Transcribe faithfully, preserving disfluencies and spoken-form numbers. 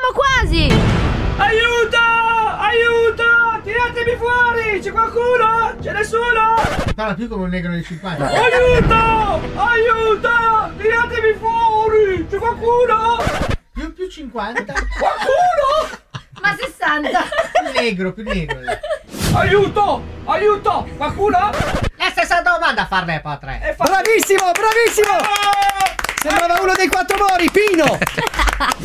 siamo quasi! Aiuto! Aiuto! Tiratemi fuori! C'è qualcuno? C'è nessuno? Parla più come un negro di cinquanta. Aiuto! Aiuto! Tiratemi fuori! C'è qualcuno? Più più cinquanta. Qualcuno? Ma sessanta! Più negro, più negro. Aiuto! Aiuto! Qualcuno? La stessa domanda a farle, Patre. È fa- Bravissimo, bravissimo! Ah! Sembrava uno dei quattro mori, Pino!